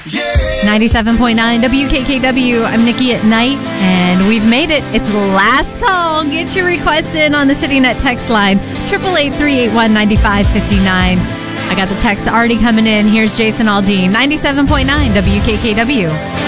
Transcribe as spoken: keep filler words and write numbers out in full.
ninety-seven point nine W K K W. I'm Nikki at night, and we've made it. It's the last call. Get your requests in on the CityNet text line, eight eight eight, three eight one, nine five five nine. I got the text already coming in. Here's Jason Aldean, ninety-seven point nine W K K W.